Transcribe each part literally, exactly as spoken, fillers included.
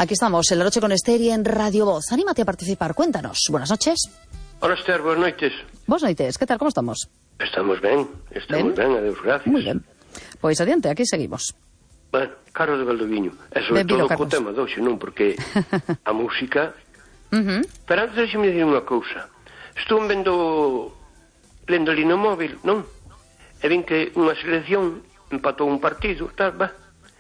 Aquí estamos, el Oroche con Ester y en Radio Voz. Anímate a participar, cuéntanos. Buenas noches. Hola, Ester, buenas noites. Buenas noites, ¿qué tal? ¿Cómo estamos? Estamos ben, estamos ben, adeus, gracias. Muy ben. Pois adiante, aquí seguimos. Bueno, Carlos de Valdoviño, e sobre Benvido, todo co Carlos. tema doxe, non? Porque a música... Uh-huh. Pero antes deixe-me dicir unha cousa. Estou vendo, lendo ali no móvil, non? E vin que unha selección empatou un partido, tal, va.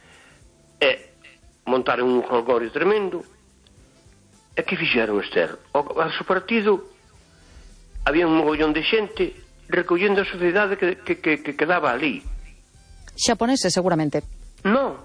E montaron un jolgorio tremendo. E que fixeron, Ester? O, a su partido había un mogollón de xente recollendo a sociedade que, que, que, que quedaba ali. Xaponeses, seguramente. Non.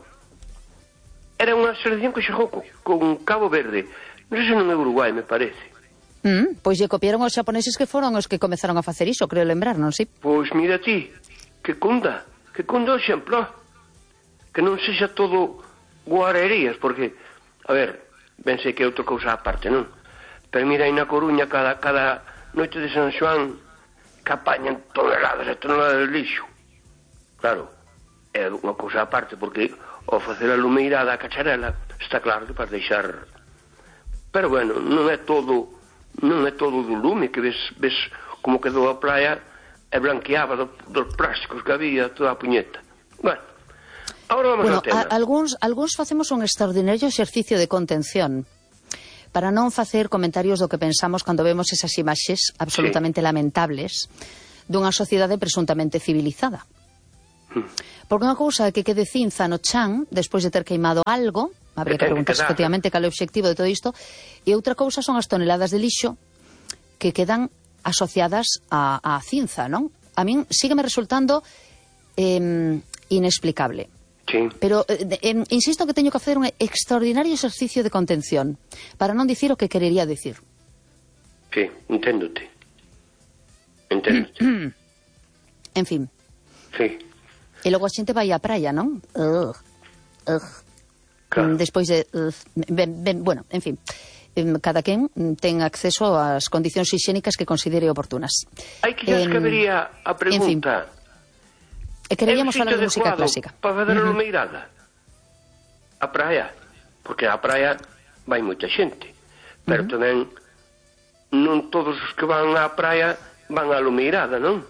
Era unha selección que xogou co, con Cabo Verde. Non sei se non é Uruguai, me parece. Mm, pois lle copiaron os xaponeses que foron os que comezaron a facer iso, creo lembrar, non si? Pois mira ti, que cunda, que cunda o exemplo. Que non sexa todo guarerías, porque, a ver, ben sei que é outra cousa aparte, non? Pero mira, aí na Coruña, cada, cada noite de San Xoán, que apañan toneladas e toneladas de lixo. Claro, é unha cousa aparte, porque ao facer a lumeirada a cacharela, está claro que para deixar... Pero bueno, non é todo non é todo do lume, que ves, ves como quedou a praia e blanqueaba do, dos plásticos que había toda a puñeta. Bueno, ahora vamos Bueno, ao tema. a, algúns, algúns facemos un extraordinario exercicio de contención para non facer comentarios do que pensamos cando vemos esas imaxes absolutamente sí. lamentables dunha sociedade presuntamente civilizada. Hmm. Porque unha cousa é que quede cinza no chan despois de ter queimado algo, habría que preguntarse efectivamente cal é o obxectivo de todo isto, e outra cousa son as toneladas de lixo que quedan asociadas a, a cinza, non? A min sígueme resultando eh, inexplicable. Sí. Pero eh, eh, insisto que teño que facer un extraordinario exercicio de contención para non dicir o que querería dicir. Sí, enténdote. Enténdote. En fin. Sí. E logo a xente vai á praia, non? Ugh. Ugh. Claro. Despois de... Uh, ben, ben, bueno, en fin, cada quen ten acceso ás condicións higiénicas que considere oportunas. Hai que xa que vería a pregunta. E queríamos falar de música clásica. Para fazer a lumeirada? A praia. Porque a praia vai moita xente. Pero uh-huh. tamén non todos os que van á praia van á lumeirada, non?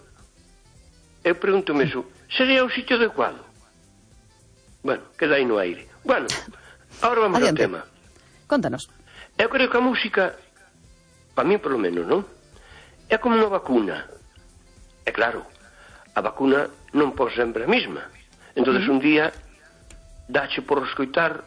Eu pregúntome iso. Sería o sitio adecuado? Bueno, queda aí no aire. Bueno, ahora vamos Adiante. ao tema. Contanos. Eu creo que a música, para mí polo menos, non? É como unha vacuna. É claro, a vacuna non pode sempre a mesma. Entón, uh-huh. un día, dache por escoitar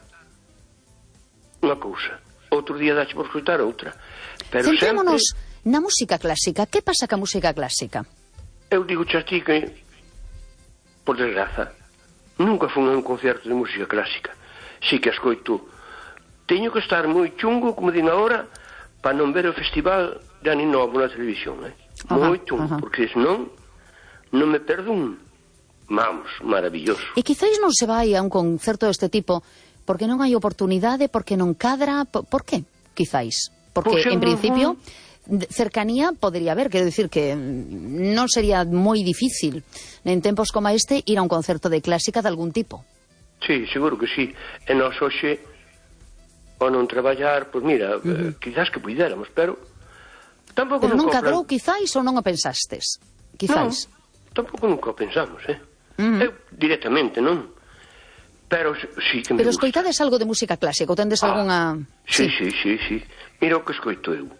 unha cousa. Outro día dache por escoitar outra. Pero Centrémonos sempre... na música clásica. Que pasa ca música clásica? Eu digo xa ti que, por desgraza, nunca fui a un concerto de música clásica. Si que escoito, teño que estar moi chungo, como din agora, para non ver o festival de Ano Novo na televisión, eh? Moi chungo, ajá. Porque senón non me perdo un, vamos, maravilloso. E quizáis non se vai a un concerto deste tipo porque non hai oportunidade, porque non cadra, por, por que? Quizáis. Porque, en principio, cercanía podría haber, quero dicir que non sería moi difícil en tempos como este ir a un concerto de clásica de algún tipo. Sí, seguro que sí. E nós hoxe, ao non traballar, pois mira, uh-huh. quizás que puidéramos, pero tampouco pero non nunca cadrou, plan... quizáis, ou non o pensastes? Quizáis. Non, tampouco nunca o pensamos, eh? Uh-huh. Eu, directamente, non? Pero sí que me Pero gusta. escoitades algo de música clásica, ou tendes ah, algunha... Sí, sí, sí, sí. Mira o que escoito eu.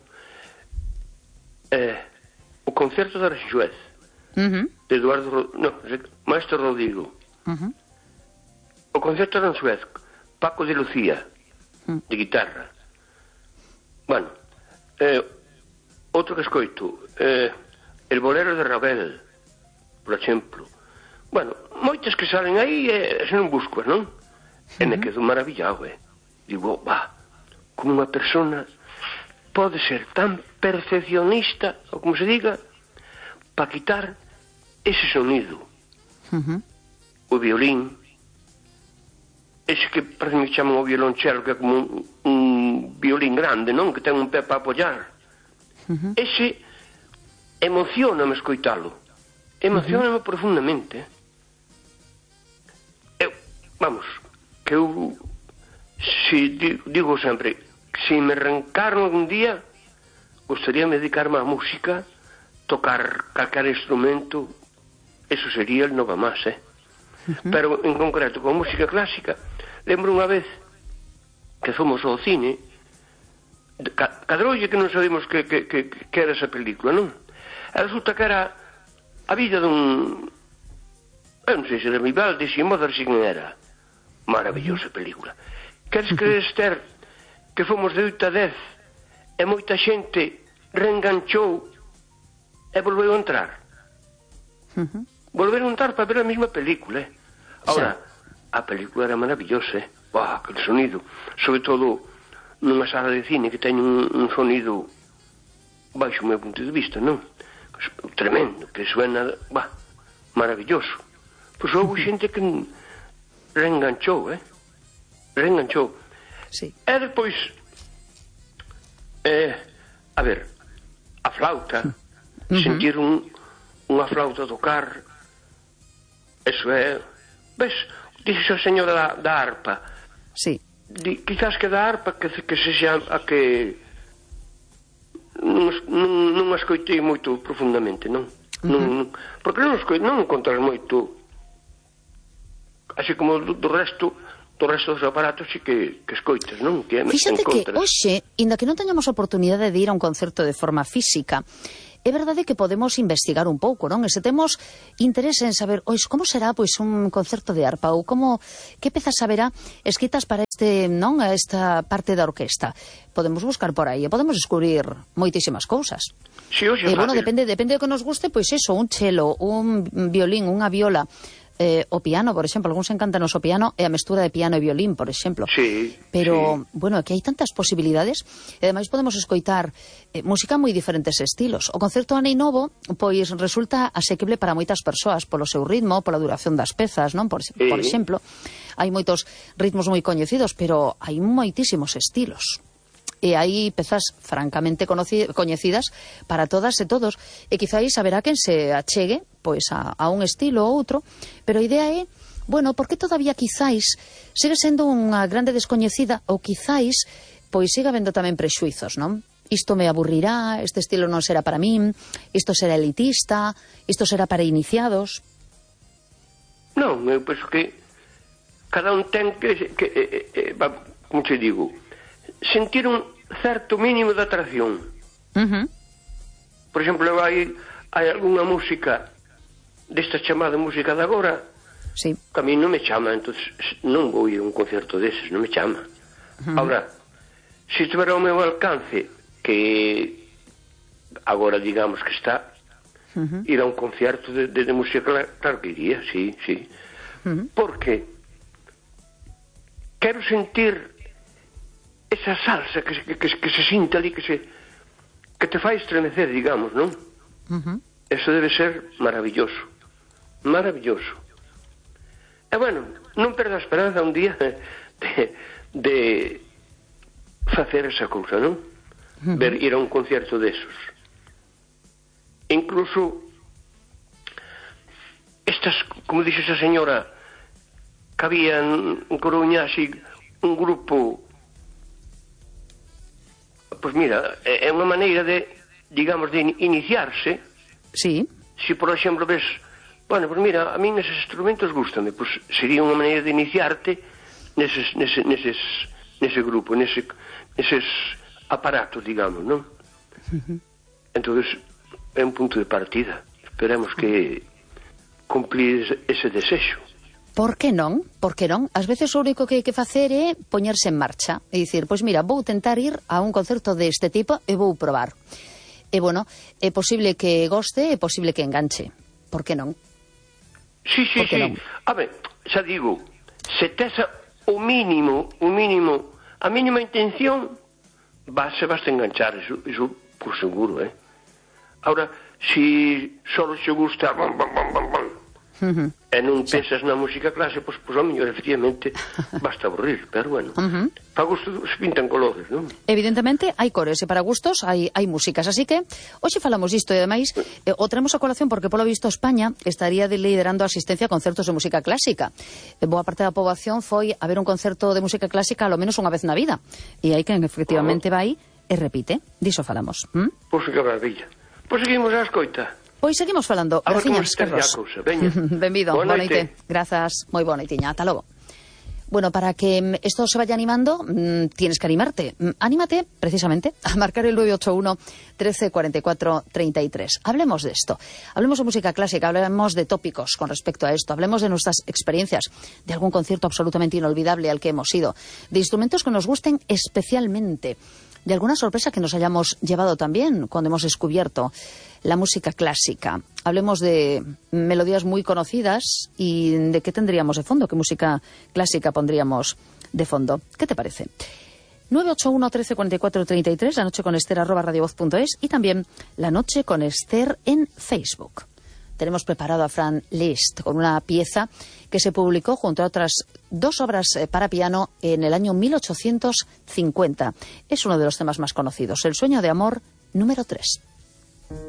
Eh, o concerto de Aranjuez, uh-huh. de Eduardo... Ro... No, Maestro Rodrigo. Uh-huh. O concerto de Aranjuez, Paco de Lucía, uh-huh. de guitarra. Bueno, eh, outro que escoito, eh, el bolero de Ravel, por exemplo. Bueno, moitas que salen aí e eh, se non busco, non? Uh-huh. E me quedo maravillado, eh? Digo, va, como unha persona pode ser tan perfeccionista, ou como se diga, para quitar ese sonido. Uh-huh. O violín, ese que parece que chaman o violonchelo, que é como un, un violín grande, non? Que ten un pé para apoiar. Uh-huh. Ese emocioname escoitalo. Emocioname uh-huh. profundamente. Eu, vamos, que eu si, digo sempre, si me reencarno algún día, gustaría me dedicarme á música, tocar calquer instrumento, eso sería el nova más, eh? Uh-huh. Pero en concreto con música clásica, lembro unha vez que fomos ao cine, cadroulle que non sabemos que, que, que, que era esa película, non? E resulta que era a vida dun, eu non sei se era Vivaldi, se Mozart, se quen era. Maravillosa película. Queres que Esther, que fomos de oito a dez e moita xente reenganchou e volveu a entrar. Uh-huh. Volveron a entrar para ver a mesma película, eh? Ahora, sí. A película era maravillosa, eh? Uah, aquele sonido, sobre todo nunha sala de cine que ten un, un sonido baixo o meu punto de vista, non? Tremendo, que suena, bah, maravilloso. Pois houve xente que reenganchou, eh? Reenganchou. Sí. E depois, eh, a ver, a flauta, uh-huh. sentir un, unha flauta tocar, eso é, ves, dixo a señora da, da arpa. Sí. Di, quizás que da arpa que, que sexa a que non, non, non a escoitei moito profundamente, non? Uh-huh. non porque non escoitei, non encontras moito, así como do, do resto do resto dos aparatos sí que, que escoitas, non? Que fíxate que hoxe, inda que non teñamos oportunidade de ir a un concerto de forma física, é verdade que podemos investigar un pouco, non? E se temos interese en saber, ois, como será pois un concerto de arpa ou como que pezas haberá escritas para este, non, a esta parte da orquesta. Podemos buscar por aí e podemos descubrir moitísimas cousas. Sí, hoxe e bueno, depende depende do que nos guste, pois eso, un chelo, un violín, unha viola, Eh, o piano, por exemplo, algúns encantanos o piano e a mestura de piano e violín, por exemplo. Sí, pero, sí. bueno, aquí hai tantas posibilidades e ademais podemos escoitar eh, música moi diferentes estilos. O concerto Anei Novo, pois, resulta asequible para moitas persoas polo seu ritmo, pola duración das pezas, non? Por, sí. por exemplo, hai moitos ritmos moi coñecidos, pero hai moitísimos estilos. E hai pezas francamente coñecidas para todas e todos, e quizáis haberá quen se achegue pois a, a un estilo ou outro, pero a idea é, bueno, porque todavía quizáis sigue sendo unha grande descoñecida, ou quizáis pois siga habendo tamén prexuizos, non? Isto me aburrirá, este estilo non será para min, isto será elitista, isto será para iniciados. Non, eu penso que cada un ten que, que eh, eh, como te digo, sentir un certo mínimo de atracción. Uh-huh. Por exemplo, hai, hai algunha música desta chamada música de agora, sí. que a mí non me chama, entonces non vou ir a un concerto deses, non me chama. Uh-huh. Ahora, se estiver ao meu alcance, que agora digamos que está, uh-huh. ir a un concerto de, de, de música, claro que iría, sí, sí. Uh-huh. Porque quero sentir esa salsa que, que, que, que se sinta ali, que se que te fai estremecer, digamos, non? Uh-huh. Eso debe ser maravilloso, maravilloso. E bueno, non perda a esperanza un día de, de facer esa cousa, non? Uh-huh. Ver, ir a un concierto desos. Incluso estas, como dixe esa señora, que había en Coruña así un grupo. Pois mira, é unha maneira de, digamos, de iniciarse. Sí. Si, por exemplo, ves, bueno, pois mira, a min eses instrumentos gústame, pois sería unha maneira de iniciarte neses, nese, neses, nese grupo, nese, neses aparatos, digamos, non? Uh-huh. Entonces, é un punto de partida. Esperemos que cumplir ese desexo. Por que non? Por que non? Ás veces o único que hai que facer é poñerse en marcha e dicir, pois mira, vou tentar ir a un concerto deste tipo e vou probar. E bueno, é posible que goste, é posible que enganche. Por que non? Sí, sí, sí. Non? A ver, xa digo, se tes o mínimo, o mínimo, a mínima intención, vas, vas a enganchar, iso, iso por seguro, eh? Ahora, si solo se gusta, bom, bom, bom, bom, bom, Uh-huh. E non pensas sí. na música clásica, pois, pois, ao mellor, efectivamente, basta aburrir, pero, bueno, uh-huh. para gusto se pintan colores, non? Evidentemente, hai cores, e para gustos hai, hai músicas, así que, hoxe falamos disto, e ademais, eh, o traemos a colación porque, polo visto, España estaría de liderando a asistencia a concertos de música clásica. E boa parte da poboación foi a ver un concerto de música clásica alo menos unha vez na vida, e hai quen efectivamente uh-huh. vai e repite, diso falamos. ¿Mm? Pois que maravilla. Pois seguimos a escoita. Pois seguimos falando. Graciñas, Carlos. Benvido, boa noite. Grazas, moi boa noitiña, ata logo. Bueno, para que esto se vaya animando, mmm, tienes que animarte. Mm, anímate, precisamente, a marcar el nueve ocho uno, trece, cuarenta y cuatro, treinta y tres. Hablemos de esto. Hablemos de música clásica, hablemos de tópicos con respecto a esto, hablemos de nuestras experiencias, de algún concierto absolutamente inolvidable al que hemos ido, de instrumentos que nos gusten especialmente, de alguna sorpresa que nos hayamos llevado también cuando hemos descubierto la música clásica. Hablemos de melodías muy conocidas y de qué tendríamos de fondo, qué música clásica pondríamos de fondo. ¿Qué te parece? nueve ocho uno, trece, cuarenta y cuatro, treinta y tres, la noche con Ester arroba radiovoz punto es y también la noche con Ester en Facebook. Tenemos preparado a Franz Liszt con una pieza que se publicó junto a otras dos obras para piano en el año mil ochocientos cincuenta. Es uno de los temas más conocidos, El sueño de amor número tres.